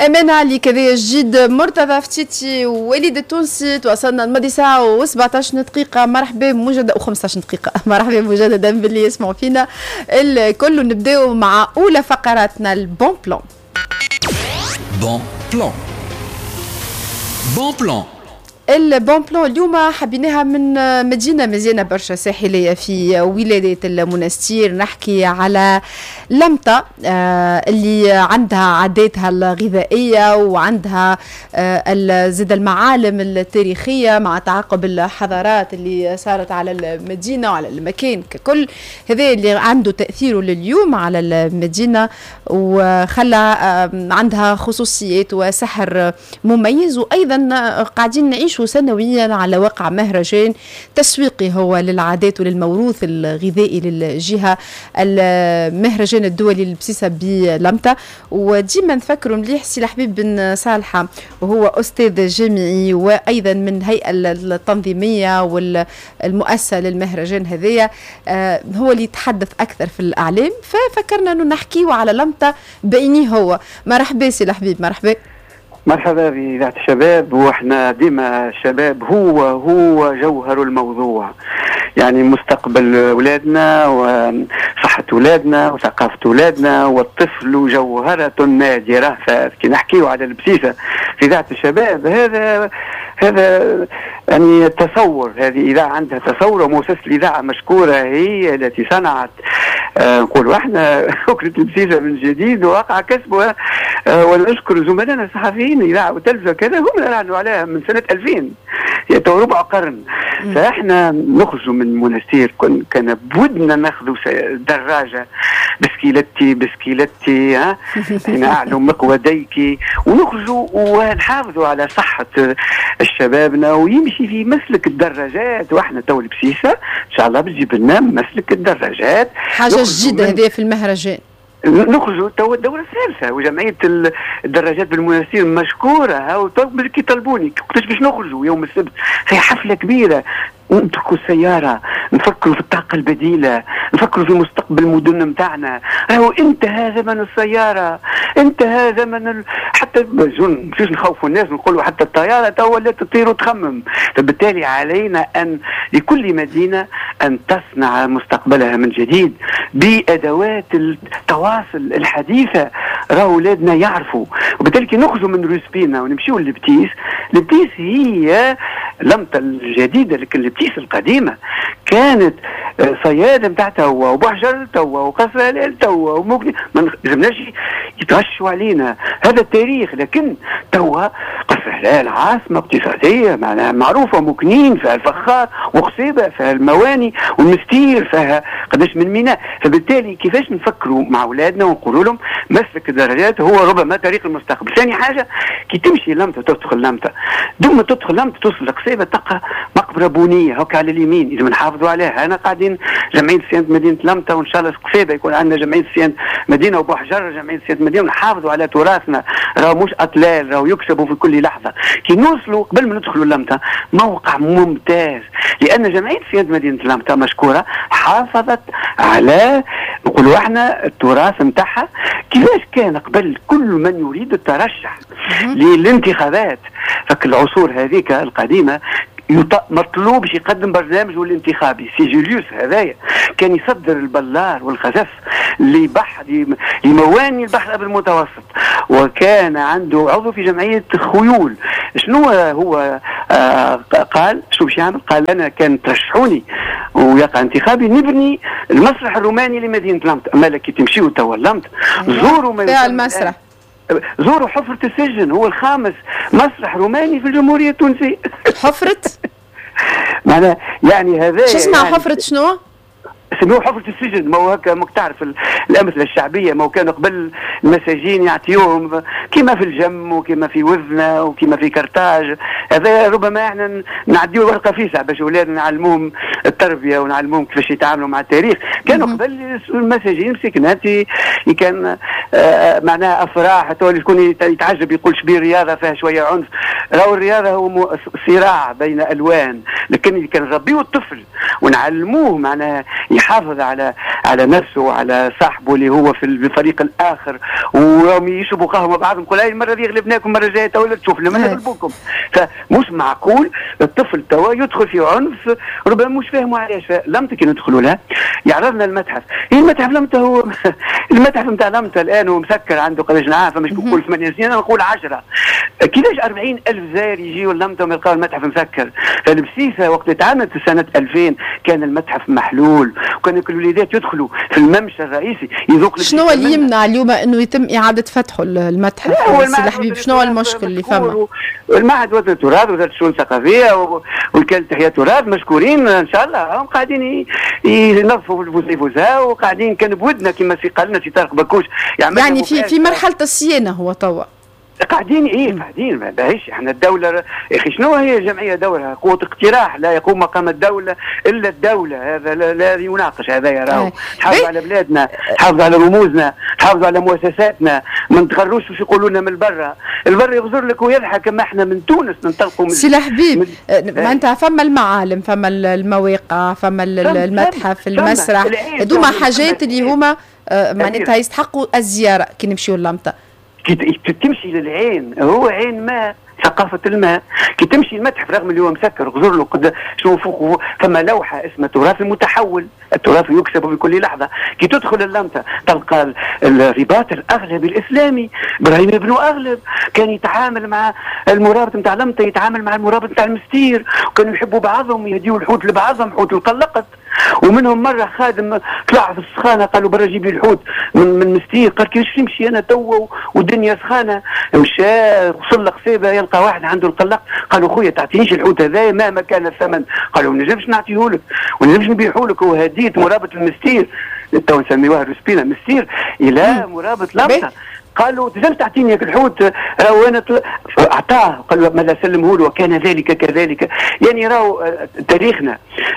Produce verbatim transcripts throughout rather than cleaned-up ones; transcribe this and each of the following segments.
امان علي كذا جديد مرتضى فتيتي ووليد التونسي. تواصلنا الماضي ساعه و17 دقيقه. مرحبا مجددا و15 دقيقه. مرحبا مجددا باللي يسمعوا فينا الكل. نبداو مع اولى فقراتنا البون بلان. بون بلان بون بلان البون بلان اليوم حبيناها من مدينة مزيانة برشا ساحلية في ولاية المنستير. نحكي على لمطة اللي عندها عاداتها الغذائية وعندها زاد المعالم التاريخية مع تعاقب الحضارات اللي صارت على المدينة وعلى المكان ككل. هذا اللي عنده تأثيره لليوم على المدينة وخلى عندها خصوصيات وسحر مميز. وأيضا قاعدين نعيش سنويا على وقع مهرجان تسويقي هو للعادات وللموروث الغذائي للجهة، المهرجان الدولي للبسيسة بلمطة. وديما نفكروا مليح سي الحبيب بن صالحة وهو أستاذ جامعي وأيضا من الهيئة التنظيمية والمؤسسة للمهرجان هذية هو اللي يتحدث أكثر في الأعلام، ففكرنا أنه نحكيه على لمطة بيني هو. مرحبا سي الحبيب. مرحبا. مرحبا بذات الشباب. واحنا ديما الشباب هو هو جوهر الموضوع، يعني مستقبل اولادنا وصحة اولادنا وثقافة اولادنا، والطفل جوهرة نادرة. فكي نحكيه على البسيسة في ذات الشباب هذا هذا يعني تصور. هذه إذاعة عندها تصور، ومؤسسة الإذاعة مشكورة هي التي صنعت نقولوا احنا فكرة البسيسة من جديد ووقع كسبها. ونشكر زملائنا الصحفيين إذاعة وتلفزة كذا هم اللي أعلنوا عليها من سنة ألفين، يعني ربع قرن. فاحنا نخرجوا من منستير كان بودنا ناخذوا دراجة بسكيلتي بسكيلتي ها هنا أعلو مقوديكي، ونخرجوا ونحافظوا على صحة الشبابنا ويمشي في مسلك الدراجات. واحنا تو البسيسة إن شاء الله بتجيب لنا مسلك الدراجات، حاجة جديدة هذه في المهرجان. نخرجوا تو الدورة الثالثة وجمعية الدراجات بالمنستير مشكورة. ها كي طلبوني قلت باش نخرجوا يوم السبت في حفلة كبيرة، نتركوا السيارة، نفكروا في الطاقة البديلة، نفكروا في مستقبل المدن متاعنا. راهو انتهى زمن السيارة، انتهى زمن ال... حتى مش نخوفوا الناس نقولوا حتى الطيارة تو لا تطير وتخمم. فبالتالي علينا أن لكل مدينة أن تصنع مستقبلها من جديد بأدوات التواصل الحديثة. راهو أولادنا يعرفوا، وبالتالي كي نخرجوا من روسبينا ونمشيوا للبتيس، البتيس هي لمطة الجديدة، لكن البتيس القديمة كانت صيادة متاع توا وبحجر توا وقصر هلال توا وممكن ما لازمناش يتغشوا علينا هذا التاريخ. لكن توا قصر هلال عاصمة اقتصادية معناها معروفة، مكنين فيها الفخار وقصيبة فيها المواني والمستير فيها قداش من ميناء. فبالتالي كيفاش نفكروا مع أولادنا ونقولوا لهم مسلك الدراجات هو ربما طريق المستقبل. ثاني حاجة كي تمشي لمطة تدخل لمطة دوما تدخل لمطة توصل لقصيبة تلقى مقبرة بنية هكا على اليمين، إذا نحافظوا عليها. أنا قاعدين جمعية صيانة مدينة لمطة وإن شاء الله قصيبة يكون عندنا جمعية صيانة مدينة وبحجر جمعية صيانة مدينة، ونحافظوا على تراثنا. راهو مش أطلال، راهو يكسبوا في كل لحظة. كي نوصلوا قبل ما ندخلوا لمطة موقع ممتاز، لأن جمعية صيانة مدينة لمطة مشكورة حافظت على نقولوا احنا التراث متاعها. كيفاش كان قبل كل من يريد الترشح للانتخابات فك العصور هذيك القديمة مطلوب باش يقدم برنامج الانتخابي. سي جوليوس هذايا كان يصدر البلار والخزف لبحر لمواني البحر الابيض المتوسط، وكان عنده عضو في جمعيه خيول. شنو هو آه قال شو باش يعمل؟ قال انا كان ترشحوني ويقع انتخابي نبني المسرح الروماني لمدينه لمطة. اما كي تمشيوا توا لمطة زوروا ما المسرح، زوروا حفرة السجن، هو الخامس مسرح روماني في الجمهورية التونسية. حفرة؟ معناها يعني هذا شو اسمها يعني حفرة شنو؟ سموه حفرة السجن. ما هو هكا ماك تعرف الأمثلة الشعبية، ما هو كانوا قبل المساجين يعطيوهم كما في الجم وكما في وزنة وكما في كرتاج. هذا ربما احنا نعديو ورقة فيسع باش أولادنا نعلموهم التربية ونعلموهم كيفاش يتعاملوا مع التاريخ. كانوا قبل المساجين مسكنات كان آه معناها أفراح تولي شكون يتعجب يقول شبيه رياضة فيها شوية عنف. راهو الرياضه هو صراع بين الوان، لكن اللي كان نربيه الطفل ونعلموه معناها يحافظ على على نفسه وعلى صاحبه اللي هو في الفريق الاخر، ويوم يشربوا قهوه مع بعضهم يقول هاي المره دي غلبناكم، المره الجايه تولد تشوف لما نغلبوكم. فمش معقول الطفل توا يدخل في عنف ربما مش فاهموا علاش. لمتى كي ندخلوا لها يعرضنا المتحف، هي المتحف لمتى هو المتحف نتاع لمتى الان هو مسكر عنده قداش نعرف مش نقول ثمانية سنين، انا نقول عشرة. كيفاش أربعين ألف زائر يجيوا لمتى ويلقاو المتحف مسكر؟ فالبسيسه وقت تعاملت في سنه ألفين كان المتحف محلول، وكان كل الوليدات يدخلوا في الممشى الرئيسي يذوق. شنو اللي يمنع اليوم انه يتم اعاده فتحه المتحف؟ سي الحبيب شنو المشكل اللي فما؟ المعهد وزاره التراث وزاره الشؤون الثقافيه وكاله تحية التراث مشكورين ان شاء الله، هم قاعدين ينظفوا الفوزيفوزا وقاعدين كان بودنا كما في قالنا في طارق بكوش يعني في في مرحله الصيانه هو توا قاعدين ايه قاعدين ما باهيش. احنا الدوله يا اخي شنو هي الجمعيه دورها؟ قوه اقتراح، لا يقوم مقام الدوله الا الدوله، هذا لا, لا يناقش. هذا يراو نحافظوا على بلادنا، نحافظوا على رموزنا، نحافظوا على مؤسساتنا، ما نتغروش واش يقولوا لنا من البرا. البر يغزر لك ويضحك، اما احنا من تونس ننطلقوا من سي الحبيب. ما انت فما المعالم، فما المواقع، فما المتحف، المسرح، هذوما حاجات اللي هما معناتها يستحقوا الزياره كي نمشيو للمطه. كي تمشي للعين، هو عين ماء، ثقافة الماء. كي تمشي المتحف رغم اللي هو مسكر غزر له قد شنو فوق فما لوحة اسمها تراث المتحول، التراث يكسب في كل لحظة. كي تدخل اللمتة تلقى الرباط الأغلبي الإسلامي، إبراهيم بن أغلب كان يتعامل مع المرابط نتاع لمتة، يتعامل مع المرابط نتاع المستير، وكانوا يحبوا بعضهم يهديوا الحوت لبعضهم، حوت القلقت. ومنهم مرة خادم طلع في السخانة قالوا برا جيب لي الحوت من من مستير، قال كيفاش نمشي أنا توا والدنيا سخانة؟ مشى وصل قصيبة يلقى واحد عنده القلق، قالوا خويا تعطينيش الحوت هذا مهما كان الثمن، قالوا ما نجمش نعطيه لك ونجمش نبيعه لك، هو هدية مرابط المستير، تو نسميوها رسبينا مستير إلى مرابط لمطة. قالوا تزال تعطيني الحوت راهو انا اعطاه، قالوا ماذا سلمه له وكان ذلك كذلك. يعني راهو تاريخنا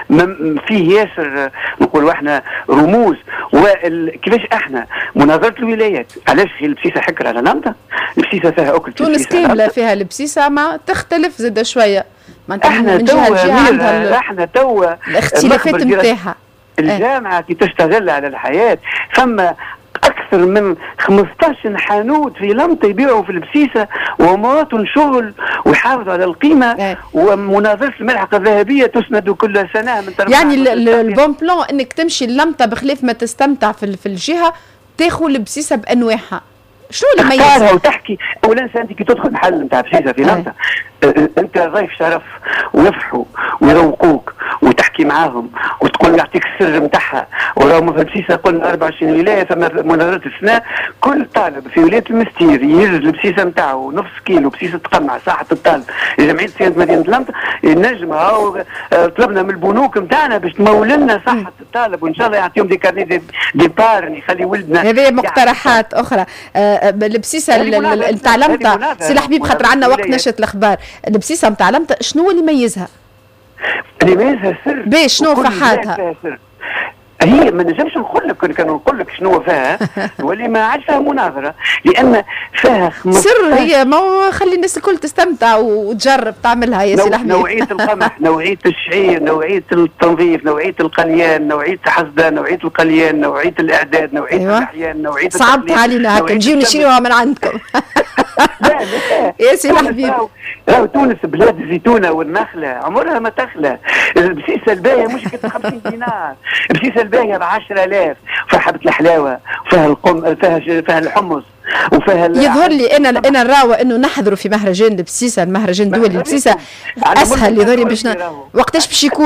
فيه ياسر نقولوا احنا رموز. وكيفاش احنا مناظره الولايات علاش هي البسيسه حكر على لمطه؟ البسيسه فيها اكل تونس كامله فيها البسيسه، ما تختلف زاد شويه. ما احنا توا احنا توا الاختلافات نتاعها. الجامعه كي تشتغل على الحياه ثم أكثر من خمسطاش حانوت في لمطة يبيعوا في البسيسة ومواطن شغل ويحافظوا على القيمة اه. ومناظرة الملحقة الذهبية تسند كل سنة من طرف. يعني البون بلان انك تمشي اللمطة بخلاف ما تستمتع في, في الجهة تاخذ البسيسة بأنواعها. شنو اللي يميزها؟ وتحكي اولا انت كي تدخل محل نتاع بسيسة في لمطة اه. انت ضيف شرف ويفرحوا ويروقوك وتحكي معاهم وتقول يعطيك السر نتاعها. وراهم في البسيسه قلنا أربعة وعشرين ولايه ثم مناظره السنه، كل طالب في ولايه المستير يهز البسيسه نتاعو نص كيلو بسيسه تقمع ساحه الطالب لجمعيه صيانه مدينه لمطه النجم. هاو طلبنا من البنوك نتاعنا باش تمول لنا صحه الطالب وان شاء الله يعطيهم دي كارني دي, دي بار يخلي ولدنا. هذه مقترحات يعني اخرى. آه البسيسه نتاع لمطه سي الحبيب خاطر عندنا وقت نشره الاخبار. البسيسه نتاع لمطه شنو اللي يميزها؟ اللي يميزها سر. باش شنو فحاتها؟ هي ما نجمش نقول لك كان نقول لك شنو فيها واللي ما عادش فيها مناظره، لان فيها سر. هي ما خلي الناس الكل تستمتع وتجرب تعملها يا سي الحبيب. نوعيه القمح، نوعيه الشعير، نوعيه التنظيف، نوعيه القليان، نوعيه حصدة، نوعيه القليان، نوعيه الاعداد، نوعيه أيوة. الاحيان، نوعيه صعبت علينا هكا نجيو نشريوها من عندكم. لا لا يا سي الحبيب راهو تونس بلاد الزيتونه والنخله عمرها ما تخلى. البسيسه الباهيه مش كنت خمسين دينار، البسيسه الباهيه ب عشرة آلاف، فيها حبه الحلاوه، فيها القم، فيها فيها الحمص، وفيها يظهر لي انا انا نراوى انه نحضروا في مهرجان البسيسه، المهرجان دولي البسيسه اسهل يظهر لي باش وقتاش باش يكون